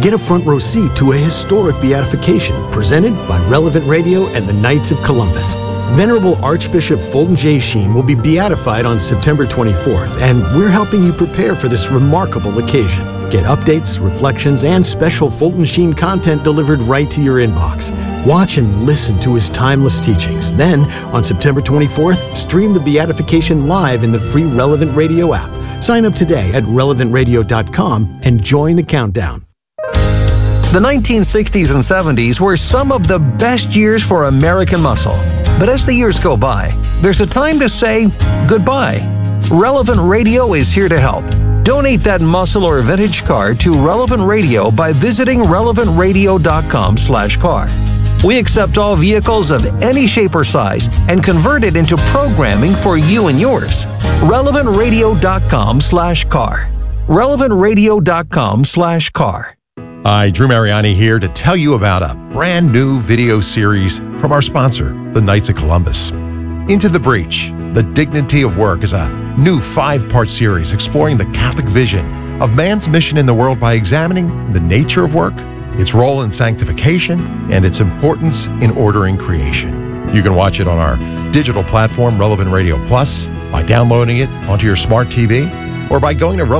Get a front row seat to a historic beatification presented by Relevant Radio and the Knights of Columbus. Venerable Archbishop Fulton J. Sheen will be beatified on September 24th, and we're helping you prepare for this remarkable occasion. Get updates, reflections, and special Fulton Sheen content delivered right to your inbox. Watch and listen to his timeless teachings. Then, on September 24th, stream the beatification live in the free Relevant Radio app. Sign up today at relevantradio.com and join the countdown. The 1960s and 70s were some of the best years for American muscle. But as the years go by, there's a time to say goodbye. Relevant Radio is here to help. Donate that muscle or vintage car to Relevant Radio by visiting relevantradio.com/car. We accept all vehicles of any shape or size and convert it into programming for you and yours. relevantradio.com/car. relevantradio.com/car. Hi, Drew Mariani here to tell you about a brand new video series from our sponsor, the Knights of Columbus. Into the Breach, The Dignity of Work is a new 5-part series exploring the Catholic vision of man's mission in the world by examining the nature of work, its role in sanctification, and its importance in ordering creation. You can watch it on our digital platform, Relevant Radio Plus, by downloading it onto your smart TV, or by going to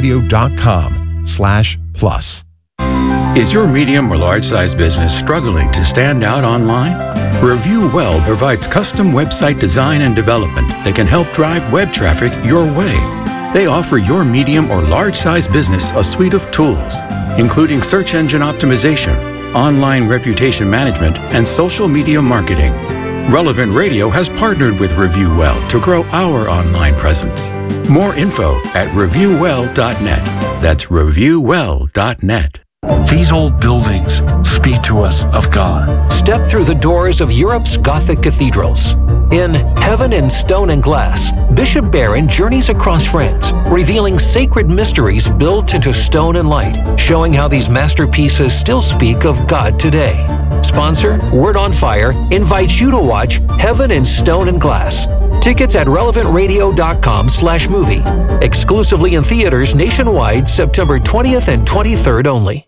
relevantradio.com/plus. Is your medium or large size business struggling to stand out online? Review Well provides custom website design and development that can help drive web traffic your way. They offer your medium or large size business a suite of tools, including search engine optimization, online reputation management, and social media marketing. Relevant Radio has partnered with Review Well to grow our online presence. More info at reviewwell.net. That's reviewwell.net. These old buildings speak to us of God. Step through the doors of Europe's Gothic cathedrals. In Heaven in Stone and Glass, Bishop Barron journeys across France, revealing sacred mysteries built into stone and light, showing how these masterpieces still speak of God today. Sponsor, Word on Fire, invites you to watch Heaven in Stone and Glass. Tickets at relevantradio.com/movie. Exclusively in theaters nationwide, September 20th and 23rd only.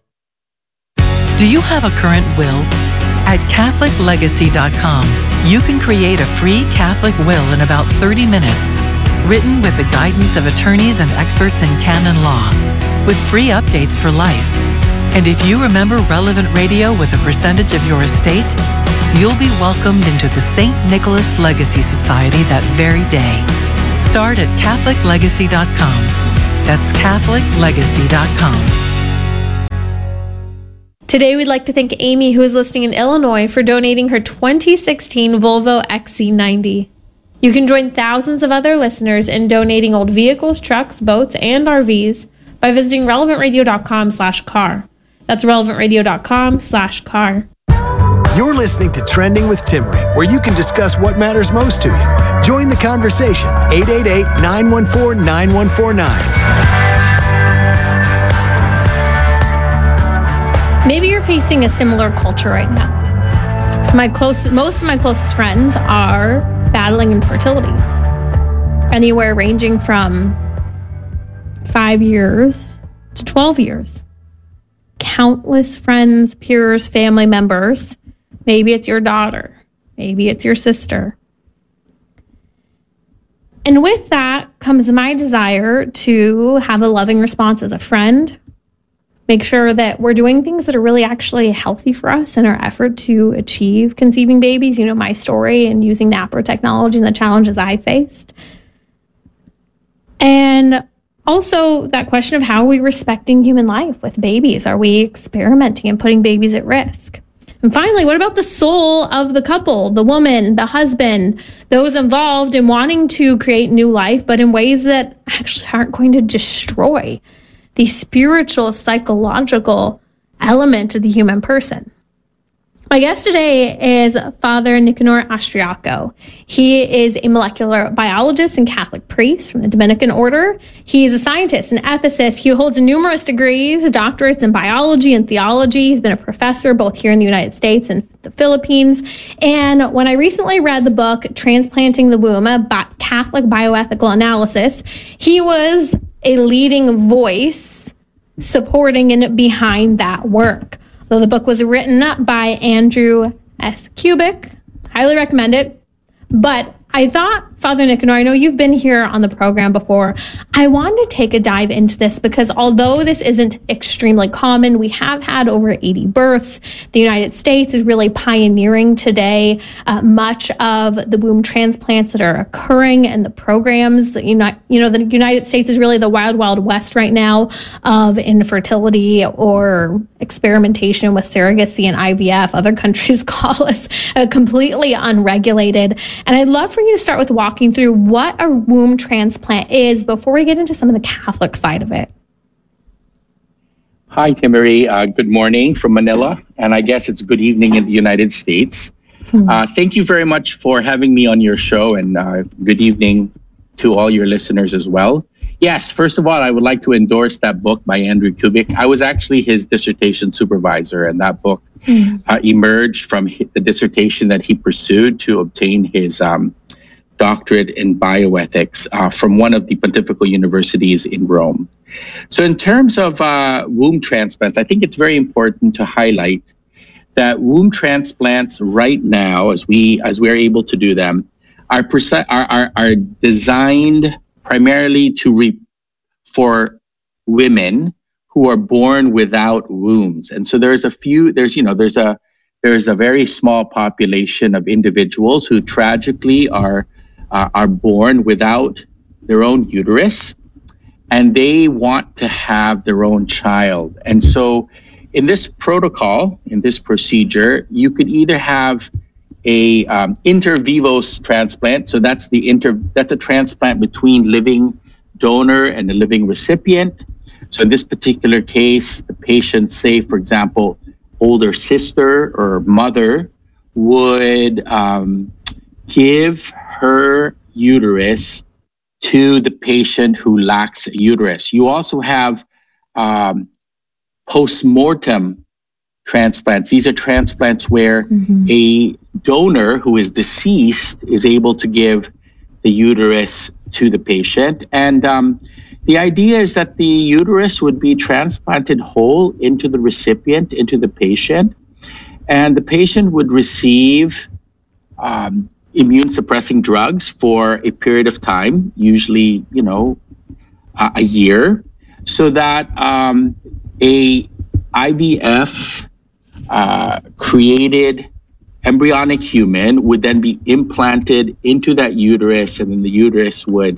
Do you have a current will? At CatholicLegacy.com, you can create a free Catholic will in about 30 minutes, written with the guidance of attorneys and experts in canon law, with free updates for life. And if you remember Relevant Radio with a percentage of your estate, you'll be welcomed into the St. Nicholas Legacy Society that very day. Start at CatholicLegacy.com. That's CatholicLegacy.com. Today, we'd like to thank Amy, who is listening in Illinois, for donating her 2016 Volvo XC90. You can join thousands of other listeners in donating old vehicles, trucks, boats, and RVs by visiting relevantradio.com/car. That's relevantradio.com/car. You're listening to Trending with Timmery, where you can discuss what matters most to you. Join the conversation, 888-914-9149. Maybe you're facing a similar culture right now. Most of my closest friends are battling infertility. Anywhere ranging from 5 years to 12 years. Countless friends, peers, family members. Maybe it's your daughter. Maybe it's your sister. And with that comes my desire to have a loving response as a friend. Make sure that we're doing things that are really actually healthy for us in our effort to achieve conceiving babies. You know my story and using NAPRO technology and the challenges I faced. And also that question of how are we respecting human life with babies? Are we experimenting and putting babies at risk? And finally, what about the soul of the couple, the woman, the husband, those involved in wanting to create new life, but in ways that actually aren't going to destroy the spiritual, psychological element of the human person? My guest today is Father Nicanor Austriaco. He is a molecular biologist and Catholic priest from the Dominican Order. He is a scientist and ethicist. He holds numerous degrees, doctorates in biology and theology. He's been a professor both here in the United States and the Philippines. And when I recently read the book, Transplanting the Womb, a Catholic bioethical analysis, he was a leading voice supporting and behind that work. So the book was written by Andrew S. Kubik. Highly recommend it. But I thought, Father Nicanor, I know you've been here on the program before. I wanted to take a dive into this because although this isn't extremely common, we have had over 80 births. The United States is really pioneering today much of the womb transplants that are occurring and the programs. The United States is really the wild, wild west right now of infertility or experimentation with surrogacy and IVF. Other countries call us completely unregulated. And I'd love for you to start with walking through what a womb transplant is before we get into some of the Catholic side of it. Hi, Timmery. Good morning from Manila, and I guess it's good evening in the United States. Thank you very much for having me on your show, and good evening to all your listeners as well. Yes, first of all, I would like to endorse that book by Andrew Kubik. I was actually his dissertation supervisor, and that book emerged from the dissertation that he pursued to obtain his doctorate in bioethics from one of the pontifical universities in Rome. So in terms of womb transplants, I think it's very important to highlight that womb transplants right now, as we are able to do them, are designed primarily for women who are born without wombs. And so there's a very small population of individuals who tragically are born without their own uterus, and they want to have their own child. And so in this protocol, in this procedure, you could either have a inter vivos transplant. So that's a transplant between living donor and a living recipient. So in this particular case, the patient, say, for example, older sister or mother would give her uterus to the patient who lacks a uterus. You also have post-mortem transplants. These are transplants where a donor who is deceased is able to give the uterus to the patient. And the idea is that the uterus would be transplanted whole into the recipient, into the patient, and the patient would receive immune suppressing drugs for a period of time, usually, a year, so that a IVF created embryonic human would then be implanted into that uterus, and then the uterus would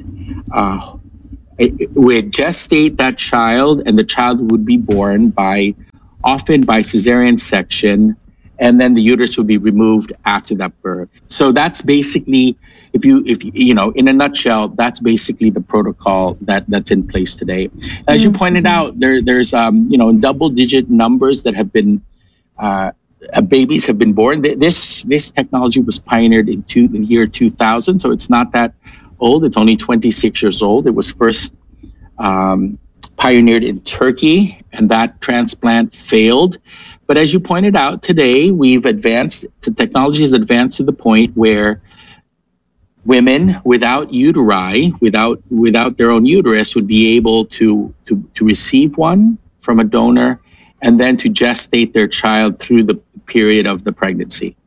gestate that child, and the child would be born often by cesarean section, and then the uterus would be removed after that birth. So that's basically, if you in a nutshell, that's basically the protocol that's in place today. As you pointed out, there's double-digit numbers that have been babies have been born. This technology was pioneered in the year 2000, so it's not that old. It's only 26 years old. It was first pioneered in Turkey, and that transplant failed. But as you pointed out, today we've advanced. The technology has advanced to the point where women without uteri, without their own uterus, would be able to receive one from a donor, and then to gestate their child through the period of the pregnancy.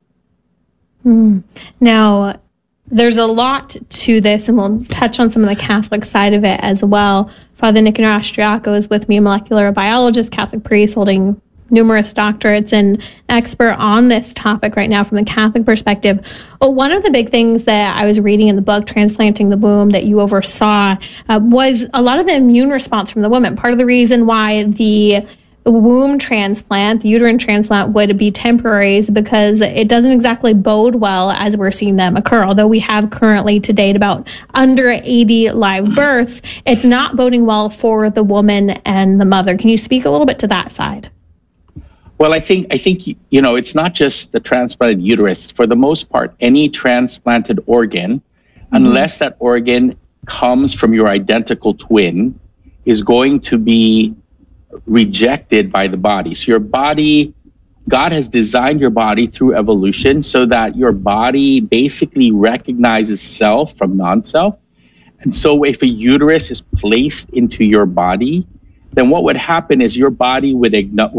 Now, there's a lot to this, and we'll touch on some of the Catholic side of it as well. Father Nicanor Austriaco is with me, a molecular biologist, Catholic priest, holding numerous doctorates and expert on this topic right now from the Catholic perspective. Well, one of the big things that I was reading in the book, Transplanting the Womb, that you oversaw was a lot of the immune response from the woman. Part of the reason why the womb transplant, the uterine transplant, would be temporary is because it doesn't exactly bode well as we're seeing them occur. Although we have currently to date about under 80 live births, it's not boding well for the woman and the mother. Can you speak a little bit to that side? Well, I think it's not just the transplanted uterus. For the most part, any transplanted organ, unless that organ comes from your identical twin, is going to be rejected by the body. So your body, God has designed your body through evolution so that your body basically recognizes self from non-self. And so if a uterus is placed into your body, then what would happen is your body would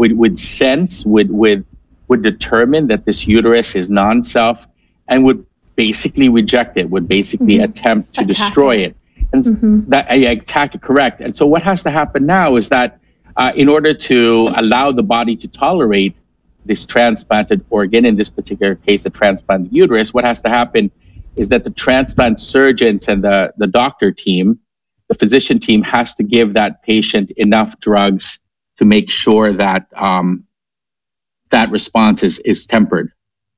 determine that this uterus is non-self and would basically reject it, would basically attempt to destroy it. And that attack it, correct. And so what has to happen now is that in order to allow the body to tolerate this transplanted organ, in this particular case, the transplanted uterus, what has to happen is that the transplant surgeons and the doctor team, the physician team, has to give that patient enough drugs to make sure that that response is tempered.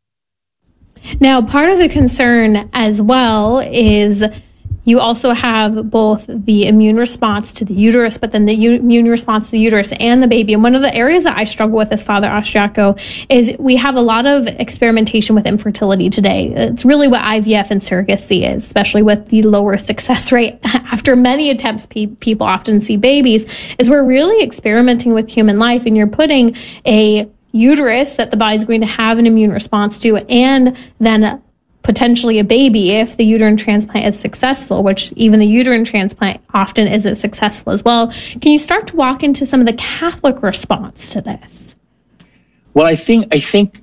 Now, part of the concern as well is you also have both the immune response to the uterus, but then the immune response to the uterus and the baby. And one of the areas that I struggle with as Father Austriaco is we have a lot of experimentation with infertility today. It's really what IVF and surrogacy is, especially with the lower success rate. After many attempts, people often see babies, is we're really experimenting with human life, and you're putting a uterus that the body's going to have an immune response to, and then potentially a baby if the uterine transplant is successful, which even the uterine transplant often isn't successful as well. Can you start to walk into some of the Catholic response to this? Well, I think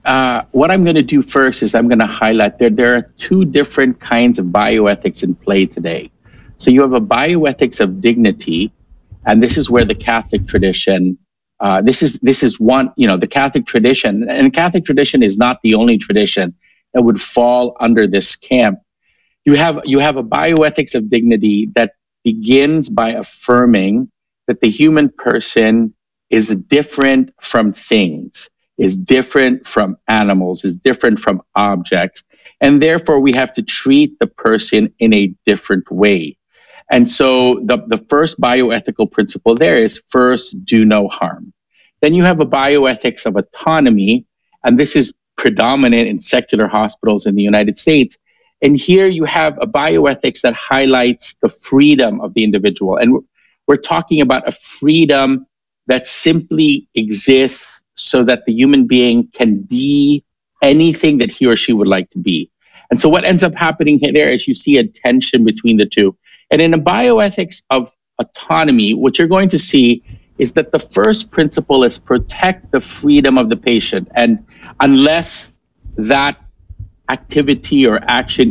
what I'm going to do first is I'm going to highlight there are two different kinds of bioethics in play today. So you have a bioethics of dignity, and this is where the Catholic tradition, this is one, the Catholic tradition, and Catholic tradition is not the only tradition that would fall under this camp. You have a bioethics of dignity that begins by affirming that the human person is different from things, is different from animals, is different from objects, and therefore we have to treat the person in a different way. And so the first bioethical principle there is first, do no harm. Then you have a bioethics of autonomy, and this is predominant in secular hospitals in the United States. And here you have a bioethics that highlights the freedom of the individual. And we're talking about a freedom that simply exists so that the human being can be anything that he or she would like to be. And so what ends up happening there is you see a tension between the two. And in a bioethics of autonomy, what you're going to see is that the first principle is protect the freedom of the patient. And unless that activity or action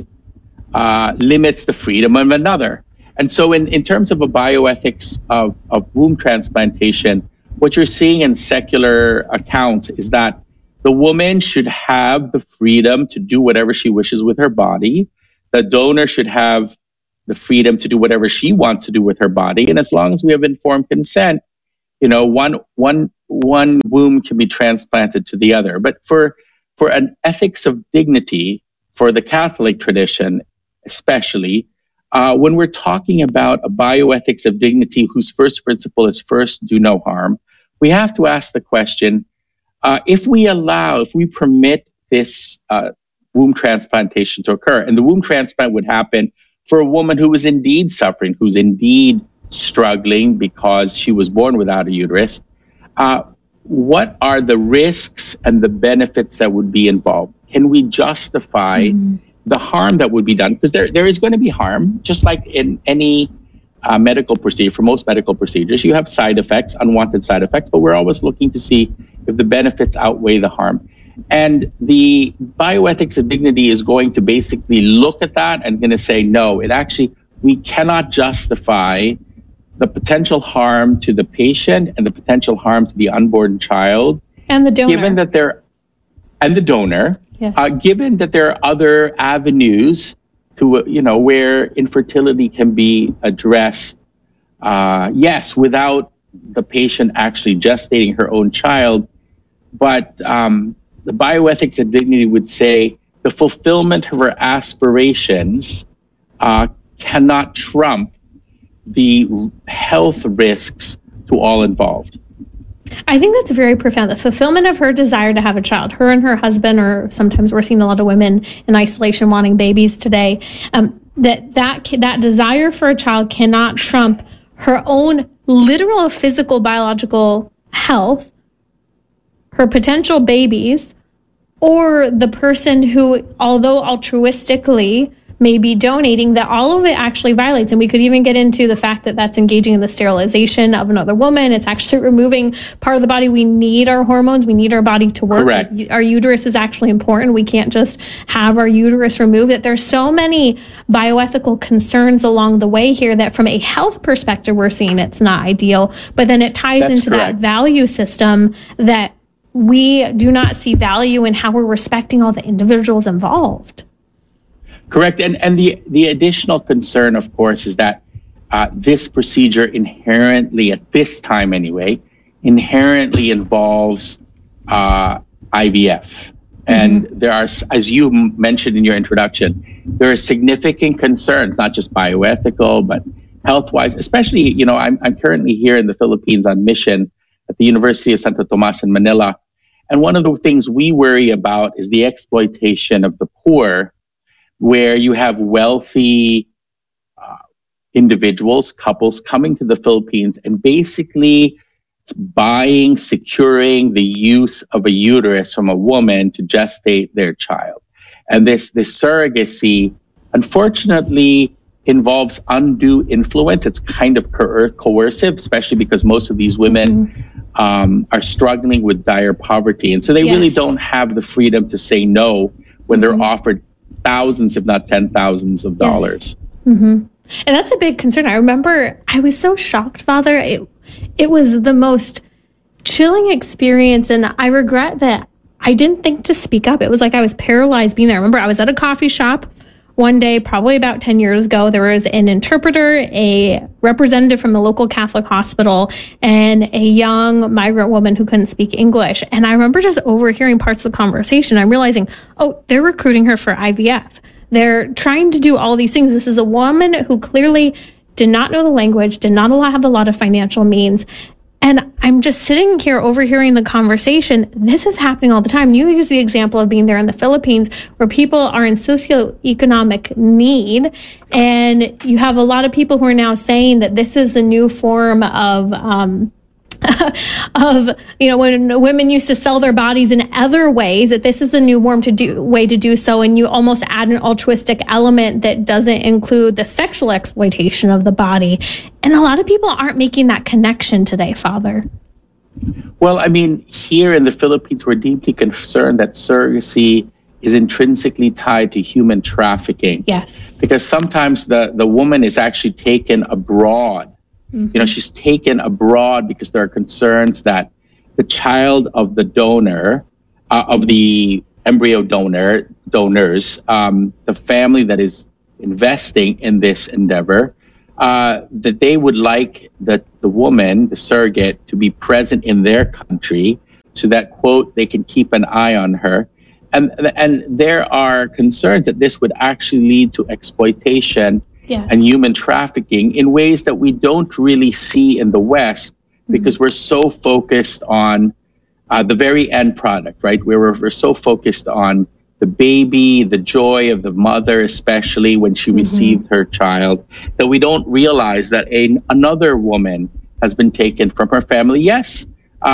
limits the freedom of another. And so in terms of a bioethics of womb transplantation, what you're seeing in secular accounts is that the woman should have the freedom to do whatever she wishes with her body. The donor should have the freedom to do whatever she wants to do with her body. And as long as we have informed consent, one womb can be transplanted to the other. But for an ethics of dignity, for the Catholic tradition especially, when we're talking about a bioethics of dignity whose first principle is first, do no harm, we have to ask the question, if we permit this womb transplantation to occur, and the womb transplant would happen for a woman who is indeed suffering, who's indeed struggling because she was born without a uterus, what are the risks and the benefits that would be involved? Can we justify the harm that would be done? Because there is going to be harm, just like in any medical procedure. For most medical procedures, you have side effects, unwanted side effects, but we're always looking to see if the benefits outweigh the harm. And the bioethics of dignity is going to basically look at that and going to say, no, we cannot justify the potential harm to the patient and the potential harm to the unborn child. And the donor. Given that and the donor, yes. Given that there are other avenues to, where infertility can be addressed, yes, without the patient actually gestating her own child, but the bioethics of dignity would say the fulfillment of her aspirations cannot trump the health risks to all involved. I think that's very profound. The fulfillment of her desire to have a child, her and her husband, or sometimes we're seeing a lot of women in isolation wanting babies today, that desire for a child cannot trump her own literal physical biological health, her potential babies, or the person who, although altruistically may be donating, that all of it actually violates. And we could even get into the fact that that's engaging in the sterilization of another woman. It's actually removing part of the body. We need our hormones. We need our body to work. Correct. Our uterus is actually important. We can't just have our uterus removed. That there's so many bioethical concerns along the way here that from a health perspective, we're seeing it's not ideal. But then it ties That's into correct. that value system that we do not see value in how we're respecting all the individuals involved. Correct. And the additional concern, of course, is that this procedure inherently, at this time anyway, inherently involves IVF. And there are, as you mentioned in your introduction, there are significant concerns, not just bioethical, but health-wise, especially, I'm currently here in the Philippines on mission at the University of Santo Tomas in Manila. And one of the things we worry about is the exploitation of the poor, where you have wealthy individuals, couples coming to the Philippines and basically buying, securing the use of a uterus from a woman to gestate their child. And this surrogacy, unfortunately, involves undue influence. It's kind of coercive, especially because most of these women are struggling with dire poverty. And so they really don't have the freedom to say no when they're offered thousands, if not $10,000s of dollars. And that's a big concern. I remember I was so shocked, Father. It was the most chilling experience. And I regret that I didn't think to speak up. It was like I was paralyzed being there. I remember I was at a coffee shop one day, probably about 10 years ago. There was an interpreter, a representative from the local Catholic hospital, and a young migrant woman who couldn't speak English. And I remember just overhearing parts of the conversation. I'm realizing, oh, they're recruiting her for IVF. They're trying to do all these things. This is a woman who clearly did not know the language, did not have a lot of financial means. And I'm just sitting here overhearing the conversation. This is happening all the time. You use the example of being there in the Philippines where people are in socioeconomic need. And you have a lot of people who are now saying that this is the new form of when women used to sell their bodies in other ways, that this is a new way to do so. And you almost add an altruistic element that doesn't include the sexual exploitation of the body. And a lot of people aren't making that connection today, Father. Well, I mean, here in the Philippines, we're deeply concerned that surrogacy is intrinsically tied to human trafficking. Yes. Because sometimes the woman is actually taken abroad. She's taken abroad because there are concerns that the child of the donor, of the embryo donors, the family that is investing in this endeavor, that they would like the woman, the surrogate, to be present in their country so that, quote, they can keep an eye on her. And there are concerns that this would actually lead to exploitation and human trafficking in ways that we don't really see in the West, because we're so focused on the very end product, right? We're so focused on the baby, the joy of the mother, especially when she received her child, that we don't realize that another woman has been taken from her family. Yes,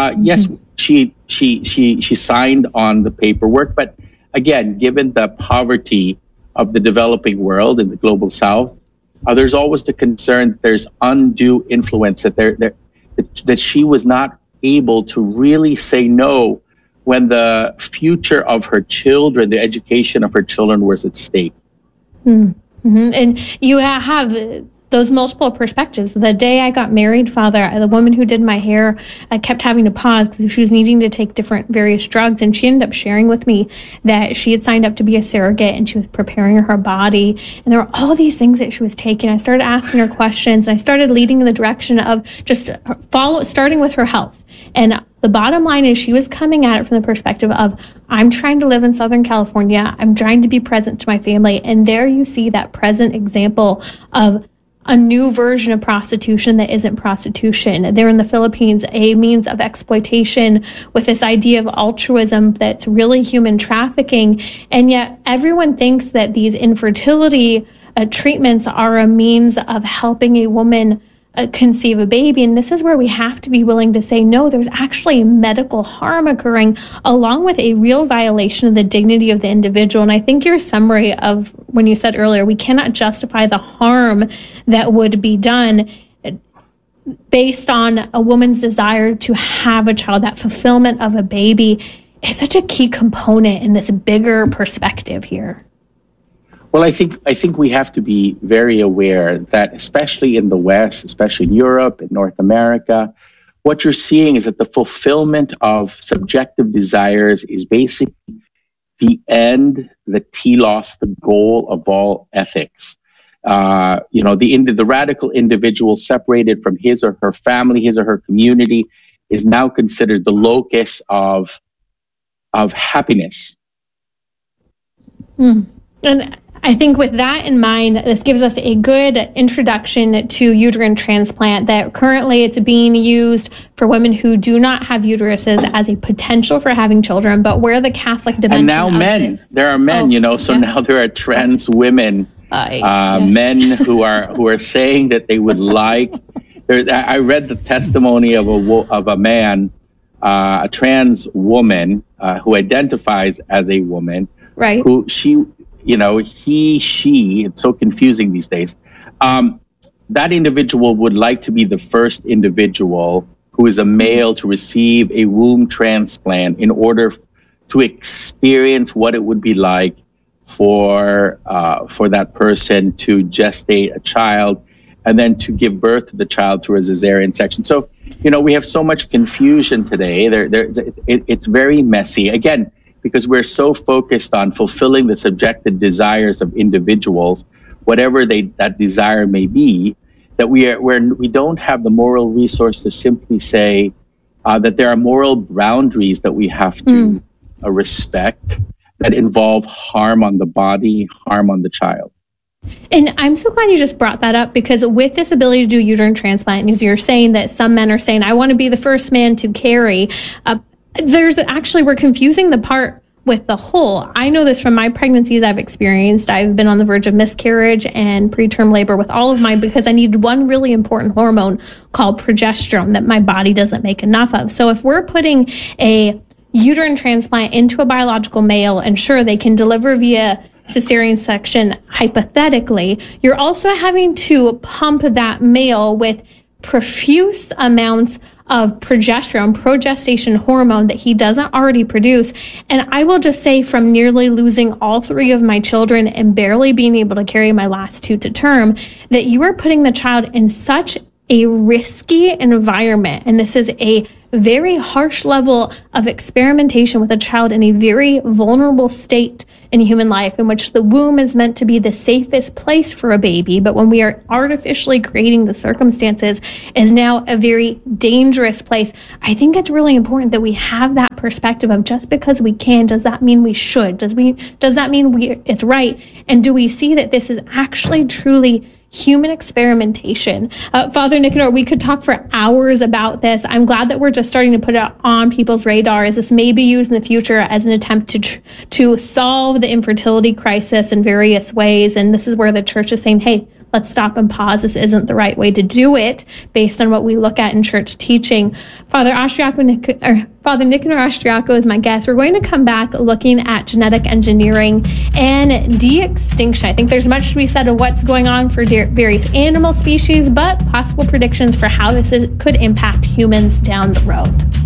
she signed on the paperwork, but again, given the poverty of the developing world in the global South, there's always the concern that there's undue influence, that she was not able to really say no when the future of her children, the education of her children, was at stake. And you have those multiple perspectives. The day I got married, Father, the woman who did my hair, I kept having to pause because she was needing to take various drugs, and she ended up sharing with me that she had signed up to be a surrogate and she was preparing her body, and there were all these things that she was taking. I started asking her questions, and I started leading in the direction of just starting with her health. And the bottom line is she was coming at it from the perspective of, I'm trying to live in Southern California. I'm trying to be present to my family. And there you see that present example of a new version of prostitution that isn't prostitution. There in the Philippines, a means of exploitation with this idea of altruism that's really human trafficking. And yet everyone thinks that these infertility treatments are a means of helping a woman conceive a baby. And this is where we have to be willing to say, no, there's actually medical harm occurring, along with a real violation of the dignity of the individual. And I think your summary of when you said earlier, we cannot justify the harm that would be done based on a woman's desire to have a child, that fulfillment of a baby, is such a key component in this bigger perspective here. Well, I think we have to be very aware that, especially in the West, especially in Europe and North America, what you're seeing is that the fulfillment of subjective desires is basically the end, the telos, the goal of all ethics. The radical individual separated from his or her family, his or her community, is now considered the locus of happiness. And I think with that in mind, this gives us a good introduction to uterine transplant, that currently it's being used for women who do not have uteruses as a potential for having children, but where the Catholic dimension and now men, there are men, now there are trans women, men who are saying that they would like. I read the testimony of a man, a trans woman who identifies as a woman, right? Who she, it's so confusing these days. That individual would like to be the first individual who is a male to receive a womb transplant in order to experience what it would be like for that person to gestate a child and then to give birth to the child through a cesarean section. So, we have so much confusion today. It's very messy. Again, because we're so focused on fulfilling the subjective desires of individuals, whatever that desire may be, that we don't have the moral resource to simply say that there are moral boundaries that we have to respect that involve harm on the body, harm on the child. And I'm so glad you just brought that up, because with this ability to do uterine transplant, as you're saying that some men are saying, I want to be the first man to carry, we're confusing the part with the whole. I know this from my pregnancies I've experienced. I've been on the verge of miscarriage and preterm labor with all of mine because I needed one really important hormone called progesterone that my body doesn't make enough of. So if we're putting a uterine transplant into a biological male, and sure, they can deliver via cesarean section hypothetically, you're also having to pump that male with profuse amounts of progestation hormone that he doesn't already produce. And I will just say, from nearly losing all three of my children and barely being able to carry my last two to term, that you are putting the child in such a risky environment. And this is a very harsh level of experimentation with a child in a very vulnerable state in human life, in which the womb is meant to be the safest place for a baby. But when we are artificially creating the circumstances, is now a very dangerous place. I think it's really important that we have that perspective of, just because we can, does that mean we should? Does that mean it's right? And do we see that this is actually truly human experimentation? Father Nicanor, we could talk for hours about this. I'm glad that we're just starting to put it on people's radar, as this may be used in the future as an attempt to solve the infertility crisis in various ways. And this is where the church is saying, hey, let's stop and pause. This isn't the right way to do it based on what we look at in church teaching. Father Nicanor Austriaco is my guest. We're going to come back looking at genetic engineering and de-extinction. I think there's much to be said of what's going on for various animal species, but possible predictions for how this could impact humans down the road.